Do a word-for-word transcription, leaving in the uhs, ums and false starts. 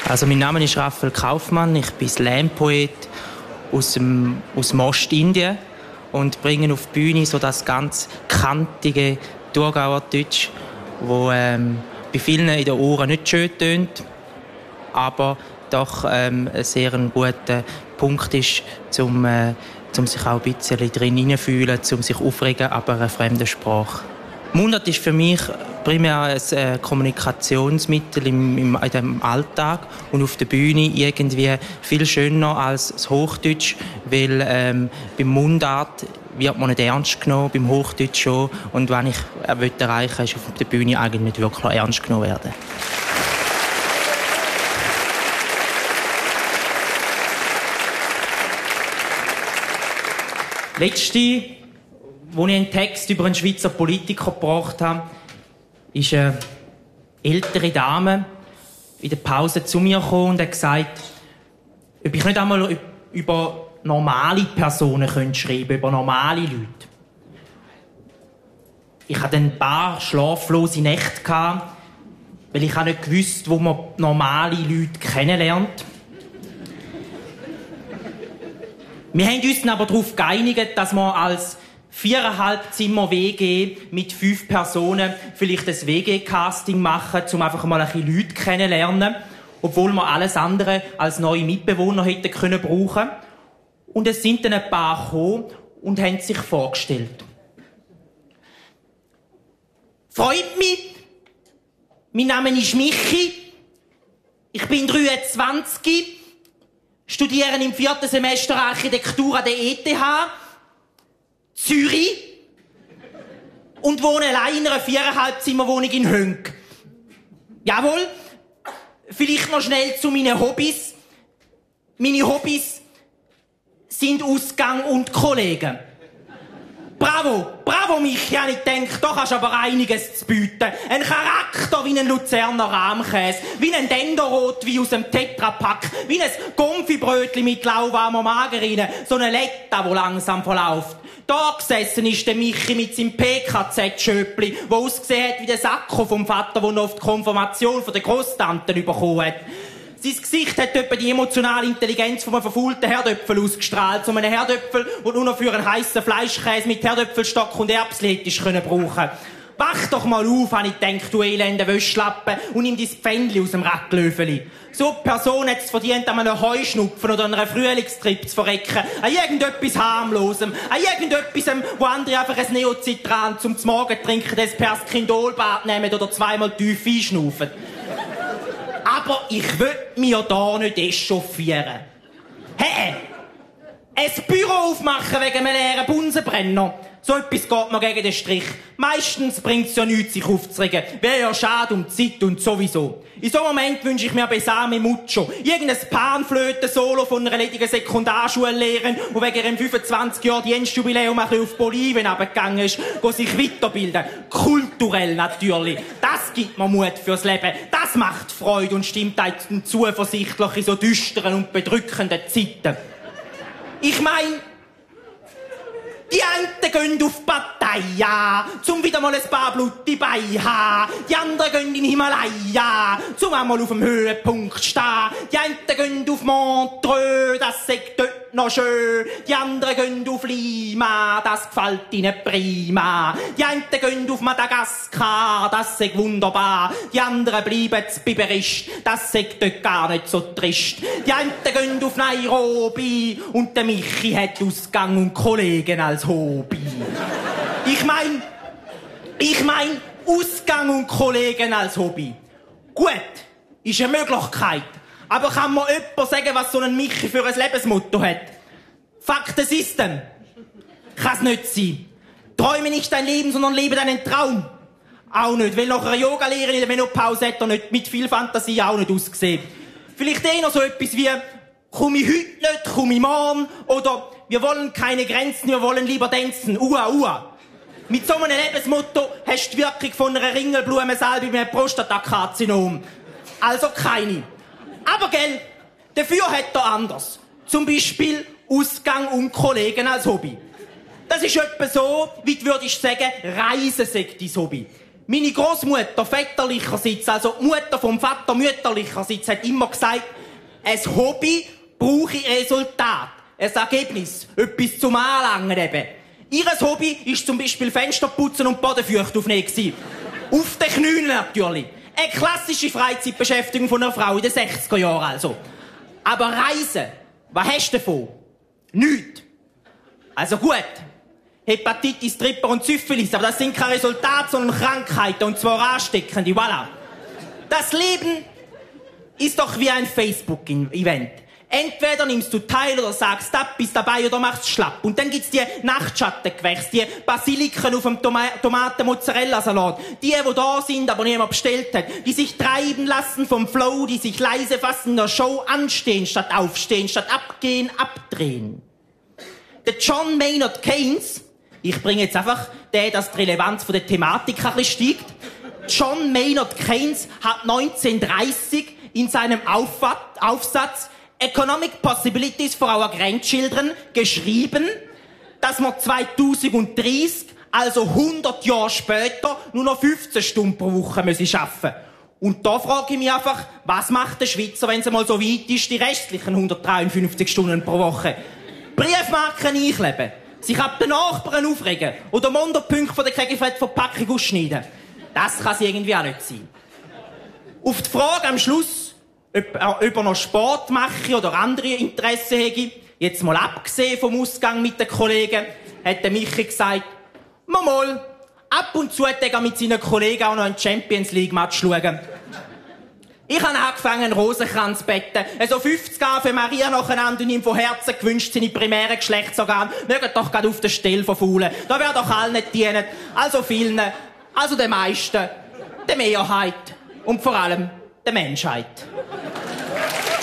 Also mein Name ist Raphael Kaufmann, ich bin Slam-Poet aus dem, aus dem Ostindien und bringe auf die Bühne so das ganz kantige Thurgauer Deutsch, wo ähm, bei vielen in den Ohren nicht schön tönt, aber doch ähm, ein sehr guter Punkt ist, um äh, um sich auch ein bisschen drin hineinzufühlen, um sich aufregen, aber eine fremde Sprache. Mundart ist für mich primär ein äh, Kommunikationsmittel im, im, in dem Alltag und auf der Bühne irgendwie viel schöner als das Hochdeutsch, weil ähm, beim Mundart wird man nicht ernst genommen, beim Hochdeutsch schon. Und wenn ich äh, erreichen will, ist auf der Bühne eigentlich nicht wirklich ernst genommen werden. Letzte, wo ich einen Text über einen Schweizer Politiker gebracht habe, ist eine ältere Dame in der Pause zu mir gekommen und hat gesagt, ob ich nicht einmal über normale Personen schreiben könnte, über normale Leute. Ich hatte ein paar schlaflose Nächte, weil ich nicht gewusst, wo man normale Leute kennenlernt. Wir haben uns aber darauf geeinigt, dass wir als viereinhalb Zimmer W G mit fünf Personen vielleicht ein W G-Casting machen, um einfach mal ein bisschen Leute kennenlernen, obwohl wir alles andere als neue Mitbewohner hätten können brauchen. Und es sind dann ein paar gekommen und haben sich vorgestellt. Freut mich. Mein Name ist Michi. Ich bin dreiundzwanzig. Studiere im vierten Semester Architektur an der E T H. Zürich. Und wohne allein in einer viereinhalb Zimmerwohnung in Hönk. Jawohl. Vielleicht noch schnell zu meinen Hobbys. Meine Hobbys sind Ausgang und Kollegen. Bravo, bravo Michi, habe ich gedacht, da kannst du aber einiges zu bieten. Ein Charakter wie ein Luzerner Rahmkäse, wie ein Dendorot wie aus dem Tetrapack, wie ein Konfibrötli mit lauwarmer Margarine, so eine Letta, wo langsam verläuft. Da gesessen ist der Michi mit seinem P K Z-Schöppli, der ausgesehen hat wie der Sakko vom Vater, der noch auf die Konfirmation von der Großtante bekommen hat. Sein Gesicht hat etwa die emotionale Intelligenz von einem verfaulten Herdöpfel ausgestrahlt. So einen Herdöpfel, den du nur für einen heissen Fleischkäse mit Herdöpfelstock und Erbsli hättest können brauchen. Wach doch mal auf, habe ich gedacht, du elende Wäschlappe, und nimm dein Pfändli aus dem Racklöfeli. So eine Person hat es verdient, an einem Heuschnupfen oder an einer Frühlingstrippe zu verrecken. An irgendetwas harmlosem. An irgendetwas, wo andere einfach ein Neocitran zum Morgen trinken, das Perskindolbad nehmen oder zweimal tief einschnaufen. Aber ich will mich ja da nicht echauffieren. Hey, ein Büro aufmachen wegen einem leeren Bunsenbrenner. So etwas geht mir gegen den Strich. Meistens bringt es ja nichts, sich aufzuregen. Wäre ja schade um die Zeit und sowieso. In so einem Moment wünsche ich mir Besame Mucho. Irgendein Panflöten-Solo von einer ledigen Sekundarschullehrerin, die wegen ihrem fünfundzwanzig Jahre Dienstjubiläum ein bisschen auf Bolivien runtergegangen ist, go sich weiterbilden. Kulturell natürlich. Das gibt mir Mut fürs Leben. Das macht Freude und stimmt einem zuversichtlich in so düsteren und bedrückenden Zeiten. Ich meine, die einen gehen auf Partei, ja, zum wieder mal ein paar blutige Beine haben. Die anderen gehen in den Himalaya, zum einmal auf dem Höhepunkt stehen. Die einen gehen auf Montreux, das sagt dort noch schön. Die anderen gehen auf Lima, das gefällt ihnen prima. Die einen gehen auf Madagaskar, das sagt wunderbar. Die anderen bleiben zu Biberist, das sagt dort gar nicht so trist. Die einen gehen auf Nairobi und der Michi hat Ausgang und Kollegen als Hobby. Ich mein, ich mein, Ausgang und Kollegen als Hobby. Gut, ist eine Möglichkeit. Aber kann mir jemand sagen, was so ein Michi für ein Lebensmotto hat? Fuck the system. Kann's nicht sein. Träume nicht dein Leben, sondern lebe deinen Traum. Auch nicht, weil nach einer Yoga-Lehrerin in der Menopause hat er nicht mit viel Fantasie auch nicht ausgesehen. Vielleicht eher noch so etwas wie, komm ich heute nicht, komm ich morgen, oder wir wollen keine Grenzen, wir wollen lieber tanzen, ua, ua. Mit so einem Lebensmotto hast du die Wirkung von einer Ringelblumensalbe mit einem Prostatakarzinom. Also keine. Aber gell, dafür hat er anders. Zum Beispiel Ausgang und Kollegen als Hobby. Das ist etwa so, wie du würdest sagen, Reisen sei dein Hobby. Meine Großmutter väterlicherseits, also die Mutter vom Vater mütterlicherseits, hat immer gesagt, ein Hobby brauche Resultat, ein Ergebnis, etwas zum Anlangen eben. Ihres Hobby ist zum Beispiel Fensterputzen und Bodenfeucht aufnehmen gewesen. Auf den Knien natürlich. Eine klassische Freizeitbeschäftigung von einer Frau in den sechziger Jahren also. Aber Reisen, was hast du davon? Nichts. Also gut. Hepatitis, Tripper und Syphilis, aber das sind kein Resultat, sondern Krankheiten, und zwar ansteckende, voilà. Das Leben ist doch wie ein Facebook-Event. Entweder nimmst du teil oder sagst ab, bist dabei oder machst schlapp. Und dann gibt's die Nachtschattengewächse, die Basiliken auf dem Toma Tomaten-Mozzarella-Salat. Die, die da sind, aber niemand bestellt hat. Die sich treiben lassen vom Flow, die sich leise fassen in der Show, anstehen statt aufstehen, statt abgehen, abdrehen. Der John Maynard Keynes, ich bringe jetzt einfach den, dass die Relevanz von der Thematik ein bisschen steigt. John Maynard Keynes hat neunzehnhundertdreißig in seinem Aufsatz Economic Possibilities for Our Grandchildren geschrieben, dass wir zweitausenddreißig, also hundert Jahre später, nur noch fünfzehn Stunden pro Woche müssen arbeiten. Und da frage ich mich einfach, was macht der Schweizer, wenn es mal so weit ist, die restlichen hundertdreiundfünfzig Stunden pro Woche? Briefmarken einkleben, sich ab den Nachbarn aufregen oder Monderpunkte von der Kegelfett-Verpackung ausschneiden. Das kann es irgendwie auch nicht sein. Auf die Frage am Schluss, ob er noch Sport mache oder andere Interessen hätte, jetzt mal abgesehen vom Ausgang mit den Kollegen, hat der Michi gesagt, mal mal, ab und zu hat er mit seinen Kollegen auch noch einen Champions League Match schauen. Ich habe angefangen, einen Rosenkranz zu betten. Also fünfzig Ave Maria nacheinander und ihm von Herzen gewünscht, seine primären Geschlechtsorgane mögen doch gerade auf der Stelle verfaulen. Da wäre doch allen nicht dienen. Also vielen, also den meisten, der Mehrheit und vor allem der Menschheit.